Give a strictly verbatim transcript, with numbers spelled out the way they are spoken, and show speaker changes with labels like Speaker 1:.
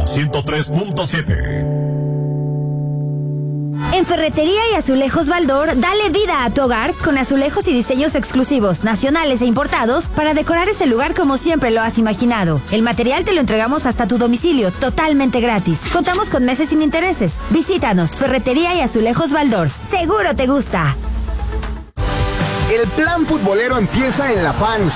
Speaker 1: ciento tres punto siete.
Speaker 2: En Ferretería y Azulejos Baldor, dale vida a tu hogar con azulejos y diseños exclusivos, nacionales e importados para decorar ese lugar como siempre lo has imaginado. El material te lo entregamos hasta tu domicilio, totalmente gratis. Contamos con meses sin intereses. Visítanos, Ferretería y Azulejos Baldor. Seguro te gusta.
Speaker 3: El plan futbolero empieza en la F A N